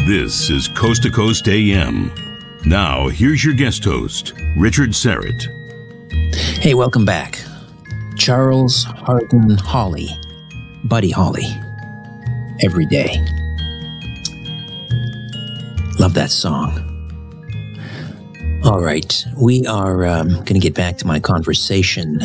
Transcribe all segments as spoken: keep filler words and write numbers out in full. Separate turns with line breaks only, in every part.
This is Coast to Coast A M. Now, here's your guest host, Richard Syrett.
Hey, welcome back. Charles Hardin Holly, Buddy Holly, every day. Love that song. All right, we are um, going to get back to my conversation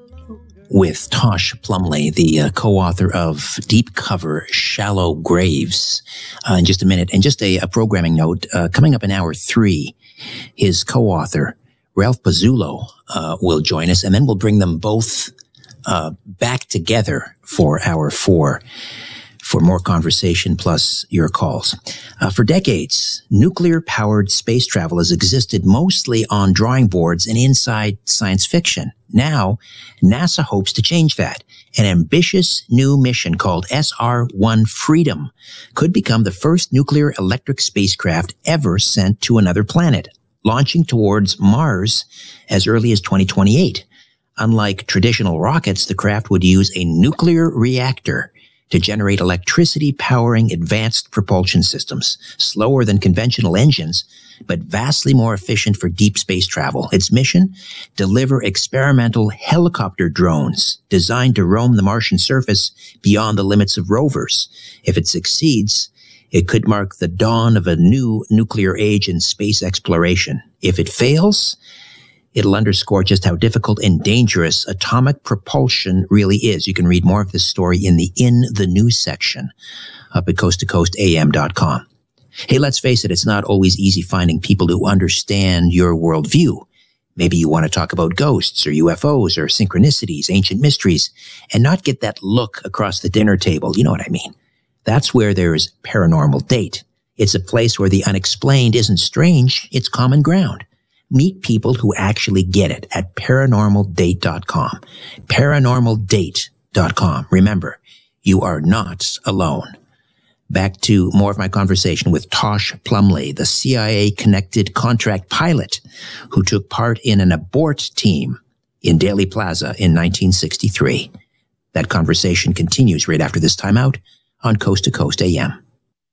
with Tosh Plumley, the uh, co-author of Deep Cover, Shallow Graves, uh, in just a minute. And just a, a programming note, uh, coming up in hour three, his co-author, Ralph Pizzulo, uh, will join us, and then we'll bring them both uh, back together for hour four for more conversation plus your calls. Uh, for decades, nuclear-powered space travel has existed mostly on drawing boards and inside science fiction. Now, NASA hopes to change that. An ambitious new mission called S R one Freedom could become the first nuclear electric spacecraft ever sent to another planet, launching towards Mars as early as twenty twenty-eight. Unlike traditional rockets, the craft would use a nuclear reactor to generate electricity powering advanced propulsion systems, slower than conventional engines, but vastly more efficient for deep space travel. Its mission? Deliver experimental helicopter drones designed to roam the Martian surface beyond the limits of rovers. If it succeeds, it could mark the dawn of a new nuclear age in space exploration. If it fails, it'll underscore just how difficult and dangerous atomic propulsion really is. You can read more of this story in the In the News section up at coast to coast A M dot com. Hey, let's face it, it's not always easy finding people who understand your worldview. Maybe you want to talk about ghosts or U F Os or synchronicities, ancient mysteries, and not get that look across the dinner table. You know what I mean? That's where there's Paranormal Date. It's a place where the unexplained isn't strange, it's common ground. Meet people who actually get it at paranormal date dot com. paranormal date dot com. Remember, you are not alone. Back to more of my conversation with Tosh Plumley, the C I A-connected contract pilot who took part in an abort team in Dealey Plaza in nineteen sixty-three. That conversation continues right after this timeout on Coast to Coast A M.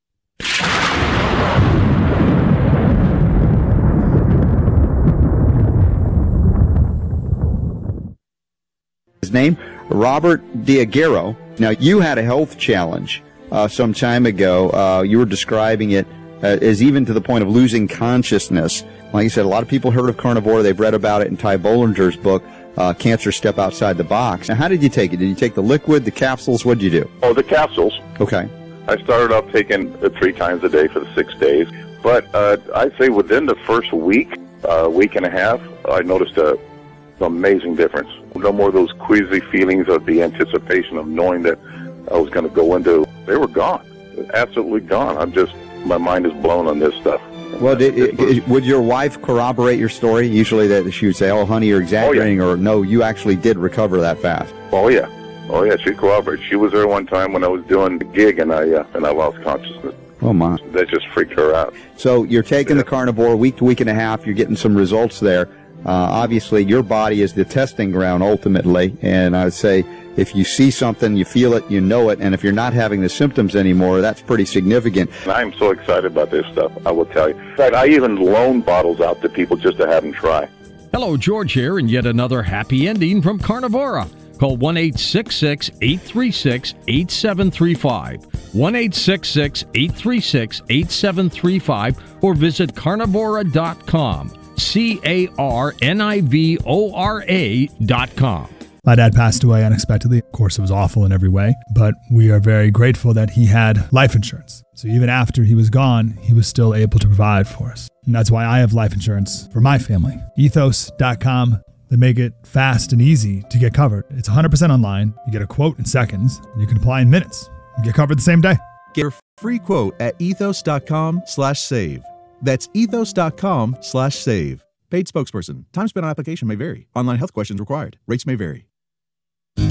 His name, Robert Diaghiero. Now, you had a health challenge uh, some time ago. Uh, you were describing it uh, as even to the point of losing consciousness. Like you said, a lot of people heard of carnivora. They've read about it in Ty Bollinger's book, uh, Cancer Step Outside the Box. Now, how did you take it? Did you take the liquid, the capsules? What did you do?
Oh, the capsules.
Okay.
I started off taking it three times a day for the six days. But uh, I'd say within the first week, uh, week and a half, I noticed a amazing difference. No more of those queasy feelings of the anticipation of knowing that I was going to go into. They were gone, absolutely gone. I'm just, my mind is blown on this stuff.
Well, did, it, it, would your wife corroborate your story? Usually, that she would say, "Oh, honey, you're exaggerating," oh, yeah. Or "No, you actually did recover that fast."
Oh yeah, oh yeah, she corroborated. She was there one time when I was doing the gig, and I uh, and I lost consciousness.
Oh my!
That just freaked her out.
So you're taking yeah. the carnivore week to week and a half. You're getting some results there. Uh, obviously, your body is the testing ground ultimately, and I would say if you see something, you feel it, you know it, and if you're not having the symptoms anymore, that's pretty significant.
I'm so excited about this stuff, I will tell you. In fact, I even loan bottles out to people just to have them try.
Hello, George here, and yet another happy ending from Carnivora. Call one eight six six, eight three six, eight seven three five, one eight six six, eight three six, eight seven three five, or visit carnivora dot com. C A R N I V O R A dot com.
My dad passed away unexpectedly. Of course, it was awful in every way, but we are very grateful that he had life insurance. So even after he was gone, he was still able to provide for us. And that's why I have life insurance for my family. ethos dot com. They make it fast and easy to get covered. It's one hundred percent online. You get a quote in seconds, and you can apply in minutes. You get covered the same day.
Get your free quote at ethos dot com slash save. That's ethos dot com slash save. Paid spokesperson. Time spent on application may vary. Online health questions required. Rates may vary.